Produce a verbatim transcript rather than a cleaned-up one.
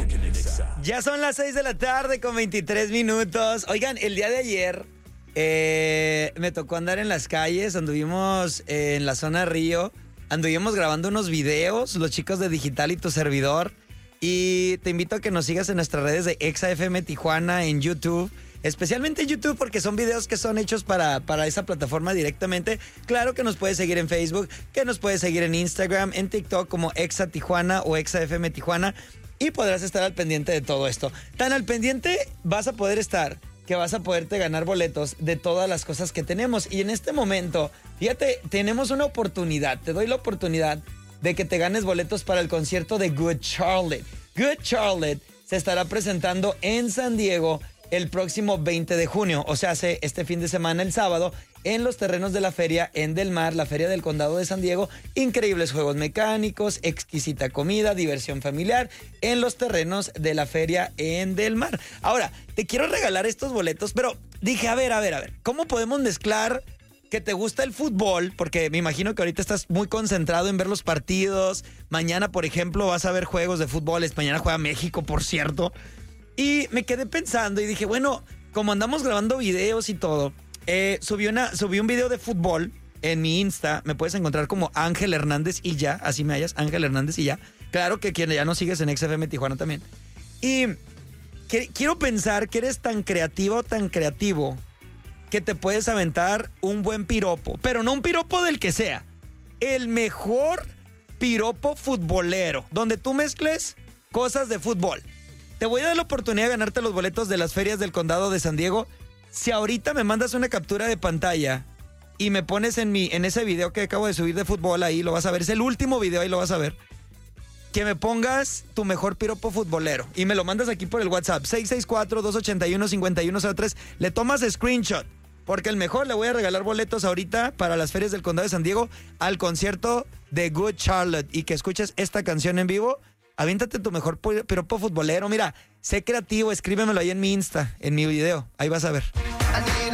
Ya son las seis de la tarde con veintitrés minutos. Oigan, el día de ayer eh, me tocó andar en las calles, anduvimos eh, en la zona Río, anduvimos grabando unos videos, los chicos de Digital y tu servidor. Y te invito a que nos sigas en nuestras redes de Exa F M Tijuana en YouTube. Especialmente en YouTube porque son videos que son hechos para, para esa plataforma directamente. Claro que nos puedes seguir en Facebook, que nos puedes seguir en Instagram, en TikTok como Exa Tijuana o Exa F M Tijuana. Y podrás estar al pendiente de todo esto. Tan al pendiente vas a poder estar que vas a poderte ganar boletos de todas las cosas que tenemos. Y en este momento, fíjate, tenemos una oportunidad. Te doy la oportunidad de que te ganes boletos para el concierto de Good Charlotte. Good Charlotte se estará presentando en San Diego el próximo veinte de junio, o sea, hace este fin de semana, el sábado, en los terrenos de la feria en Del Mar, la feria del condado de San Diego. Increíbles juegos mecánicos, exquisita comida, diversión familiar en los terrenos de la feria en Del Mar. Ahora, te quiero regalar estos boletos, pero dije, a ver, a ver, a ver, ¿cómo podemos mezclar que te gusta el fútbol? Porque me imagino que ahorita estás muy concentrado en ver los partidos. Mañana, por ejemplo, vas a ver juegos de fútbol. Mañana juega México, por cierto. Y me quedé pensando y dije, bueno, como andamos grabando videos y todo, eh, subí, una, subí un video de fútbol en mi Insta. Me puedes encontrar como Ángel Hernández y ya, así me hallas, Ángel Hernández y ya. Claro que quien ya nos sigues en X F M Tijuana también. Y que, quiero pensar que eres tan creativo, tan creativo, que te puedes aventar un buen piropo. Pero no un piropo del que sea. El mejor piropo futbolero, donde tú mezcles cosas de fútbol. Te voy a dar la oportunidad de ganarte los boletos de las ferias del condado de San Diego. Si ahorita me mandas una captura de pantalla y me pones en mi en ese video que acabo de subir de fútbol, ahí lo vas a ver. Es el último video, ahí lo vas a ver. Que me pongas tu mejor piropo futbolero y me lo mandas aquí por el WhatsApp seis seis cuatro, dos ocho uno, cinco uno cero tres. Le tomas screenshot porque el mejor le voy a regalar boletos ahorita para las ferias del condado de San Diego al concierto de Good Charlotte y que escuches esta canción en vivo. Aviéntate tu mejor piropo futbolero. Mira, sé creativo, escríbemelo ahí en mi Insta, en mi video. Ahí vas a ver.